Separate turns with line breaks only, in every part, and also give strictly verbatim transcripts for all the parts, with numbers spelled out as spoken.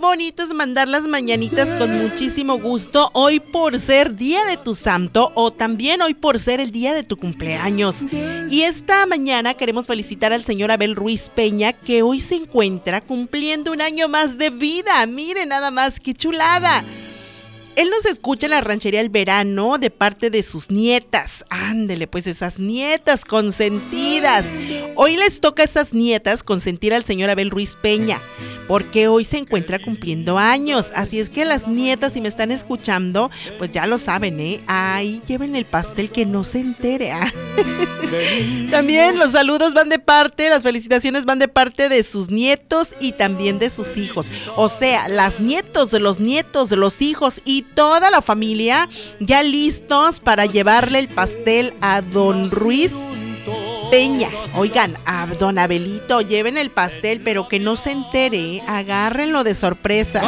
bonito es mandar las mañanitas con muchísimo gusto, hoy por ser día de tu santo o también hoy por ser el día de tu cumpleaños. Y esta mañana queremos felicitar al señor Abel Ruiz Peña, que hoy se encuentra cumpliendo un año más de vida. Miren nada más, qué chulada. Él nos escucha en la ranchería El Verano de parte de sus nietas. Ándele, pues esas nietas consentidas. Hoy les toca a esas nietas consentir al señor Abel Ruiz Peña, porque hoy se encuentra cumpliendo años. Así es que las nietas, si me están escuchando, pues ya lo saben, ¿eh? Ahí lleven el pastel, que no se entere. ¿eh? También los saludos van de parte, las felicitaciones van de parte de sus nietos y también de sus hijos. O sea, las nietos de los nietos de los hijos y toda la familia ya listos para llevarle el pastel a don Ruiz Peña. Oigan, a don Abelito, lleven el pastel, pero que no se entere, ¿eh? Agárrenlo de sorpresa.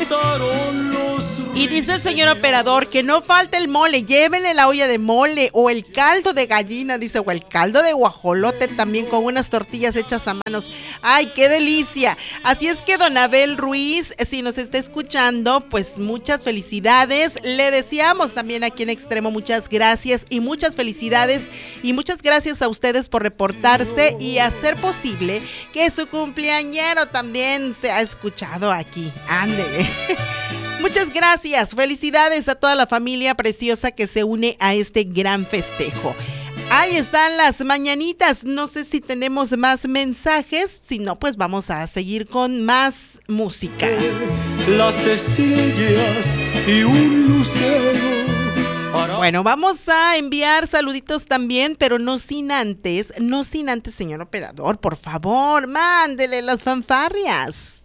Y dice el señor operador que no falte el mole, llévenle la olla de mole o el caldo de gallina, dice, o el caldo de guajolote también con unas tortillas hechas a manos. ¡Ay, qué delicia! Así es que don Abel Ruiz, si nos está escuchando, pues muchas felicidades. Le deseamos también aquí en Extremo muchas gracias y muchas felicidades y muchas gracias a ustedes por reportarse y hacer posible que su cumpleañero también sea escuchado aquí. Ándele. Muchas gracias, felicidades a toda la familia preciosa que se une a este gran festejo. Ahí están las mañanitas, no sé si tenemos más mensajes, si no, pues vamos a seguir con más música.
Las estrellas y un lucero.
Bueno, vamos a enviar saluditos también, pero no sin antes, no sin antes, señor operador, por favor, mándele las fanfarrias.